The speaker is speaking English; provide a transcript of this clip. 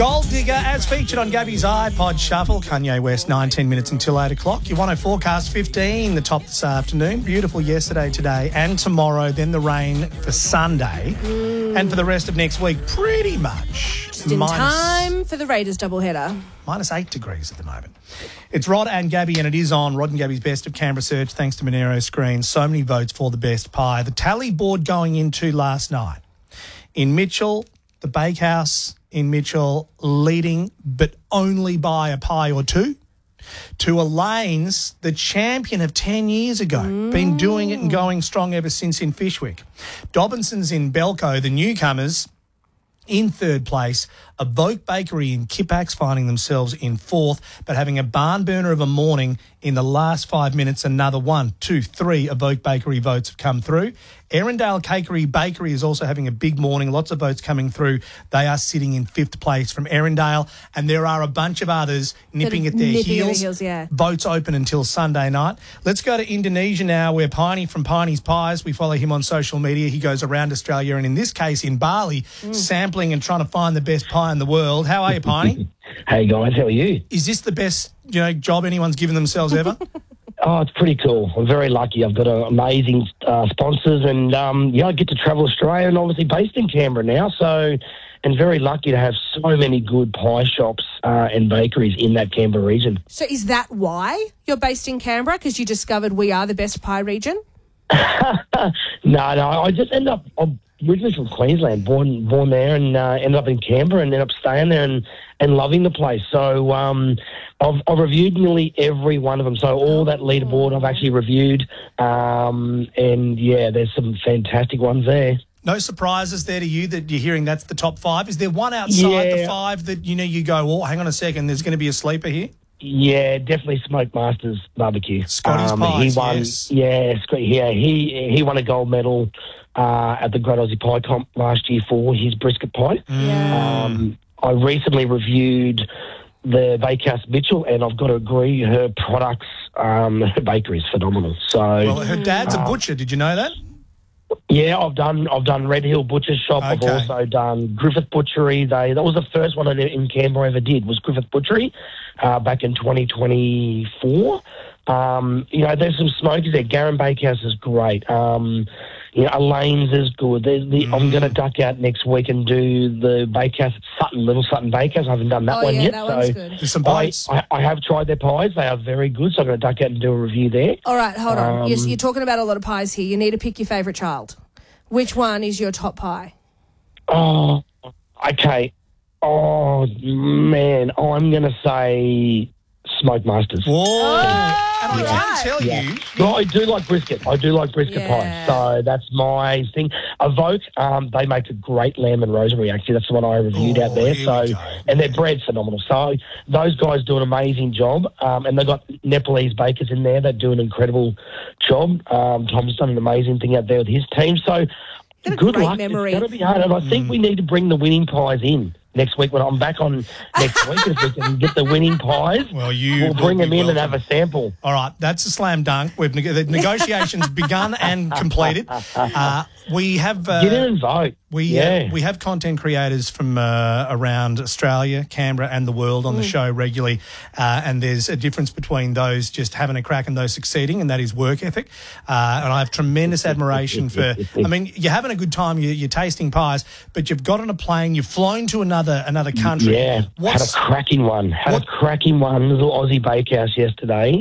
Gold Digger, as featured on Gabby's iPod Shuffle. Kanye West, 19 minutes until 8 o'clock. Your 104 forecast 15, the top this afternoon. Beautiful yesterday, today and tomorrow. Then the rain for Sunday. And for the rest of next week, pretty much. Just in time for the Raiders doubleheader. Minus 8 degrees at the moment. It's Rod and Gabby, and it is on Rod and Gabby's Best of Canberra Search, thanks to Monero Screens. So many votes for the best pie. The tally board going into last night. In Mitchell, the Bakehouse in Mitchell leading, but only by a pie or two. To Elaine's, the champion of 10 years ago, been doing it and going strong ever since in Fishwick. Dobinson's in Belco, the newcomers, in third place. Evoke Bakery in Kippax finding themselves in fourth, but having a barn burner of a morning in the last 5 minutes. Another 1, 2, 3 Evoke Bakery votes have come through. Erindale Cakery Bakery is also having a big morning. Lots of votes coming through. They are sitting in fifth place from Erindale, and there are a bunch of others nipping at their heels. Yeah. Votes open until Sunday night. Let's go to Indonesia now, where Piney from Piney's Pies, we follow him on social media. He goes around Australia, and in this case in Bali, sampling and trying to find the best pie in the world. How are you, Piney? Hey guys, how are you? Is this the best job anyone's given themselves ever? Oh, it's pretty cool. I'm very lucky. I've got amazing sponsors, and I get to travel Australia, and obviously based in Canberra now. So, and very lucky to have so many good pie shops and bakeries in that Canberra region. So is that why you're based in Canberra? Because you discovered we are the best pie region? No, I just ended up. I'm originally from Queensland, born there, and ended up in Canberra, and ended up staying there and loving the place. So I've reviewed nearly every one of them. So all that leaderboard I've actually reviewed, and yeah, there's some fantastic ones there. No surprises there to you that you're hearing that's the top 5? Is there one outside the 5 that you go, oh, hang on a second, there's going to be a sleeper here? Yeah, definitely Smoke Masters Barbecue. Scotty's Pies, he won, yes. He won a gold medal at the Great Aussie Pie Comp last year for his brisket pie. Yeah. I recently reviewed the Bakehouse Mitchell, and I've got to agree, her products, her bakery is phenomenal. So, well, her dad's a butcher. Did you know that? Yeah, I've done Red Hill Butcher Shop. Okay. I've also done Griffith Butchery. That was the first one in Canberra I ever did, was Griffith Butchery back in 2024. There's some smokers there. Garran Bakehouse is great. Elaine's is good. I'm going to duck out next week and do the bakehouse at Sutton, Little Sutton Bakehouse. I haven't done that one yet. That one's good. There's some bites. I have tried their pies. They are very good, so I'm going to duck out and do a review there. All right, hold on. You're talking about a lot of pies here. You need to pick your favourite child. Which one is your top pie? Oh, okay. Oh, man. I'm going to say Smoke Masters. Whoa. And I can tell you... Well, I do like brisket. Pie. So that's my thing. Evoke, they make a great lamb and rosemary, actually. That's the one I reviewed out there. And their bread's phenomenal. So those guys do an amazing job. And they've got Nepalese bakers in there that do an incredible job. Tom's done an amazing thing out there with his team. So good luck. Memory. It's going to be hard. And I think we need to bring the winning pies in next week when I'm back on next week. If we can get the winning pies, we'll bring them in and have a sample. All right, that's a slam dunk. The negotiations begun and completed. We have get in and vote. We have content creators from around Australia, Canberra and the world on the show regularly, and there's a difference between those just having a crack and those succeeding, and that is work ethic. And I have tremendous admiration for, I mean, you're having a good time, you're tasting pies, but you've got on a plane, you've flown to another country. Yeah, had a cracking one. Little Aussie Bakehouse yesterday.